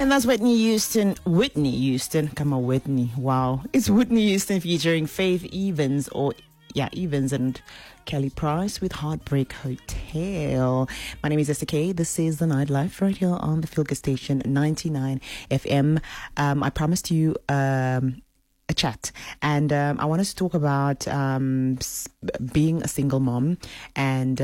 And that's Whitney Houston. Whitney Houston. Come on, Whitney. Wow. It's Whitney Houston featuring Faith Evans Evans and Kelly Price with Heartbreak Hotel. My name is Esther K. This is The Nightlife right here on the Feel Good Station 99 FM. I promised you a chat, and I want us to talk about being a single mom and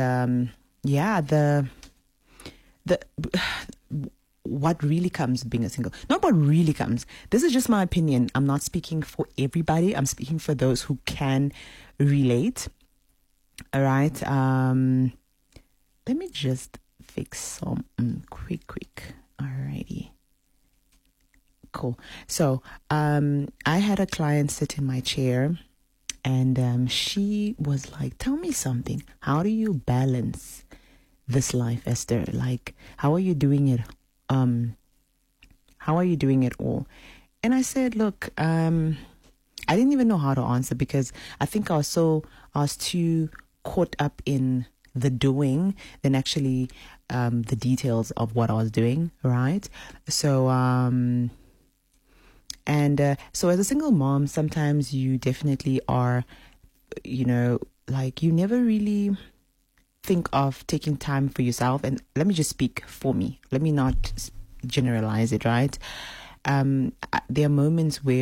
what really comes being a single. Not what really comes. This is just my opinion. I'm not speaking for everybody. I'm speaking for those who can relate. All right. Let me just fix some quick. Alrighty. Cool. So I had a client sit in my chair, and she was like, tell me something. How do you balance this life, Esther? Like, how are you doing it? How are you doing it all? And I said, look, I didn't even know how to answer, because I think I was too caught up in the doing than actually the details of what I was doing, right? So so as a single mom, sometimes you definitely are, like, you never really think of taking time for yourself. And let me just speak for me. Let me not generalize it, right? There are moments where